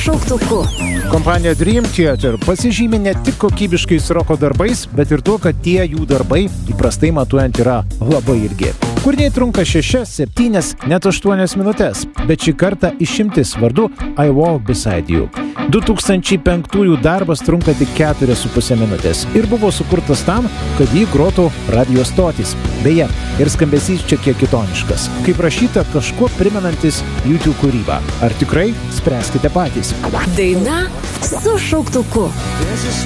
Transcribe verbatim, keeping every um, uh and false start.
šauktuku. Kompanija Dream Theater pasižymė ne tik kokybiškais roko darbais, bet ir tuo, kad tie jų darbai įprastai matuojant yra labai ilgi. Kūriniai trunka šešias, septynias, net aštuonias minutės, bet šį kartą išimtis vardu I Walk Beside You. du tūkstančiai penktųjų darbas trunka tik keturias su pusė minutės ir buvo sukurtas tam, kad jį grotų radio stotys. Beje, ir skambesys čia kiek kitoniškas. Kaip rašyta, kažkuo primenantis YouTube kūrybą. Ar tikrai? Spręskite patys. Daina su šauktuku.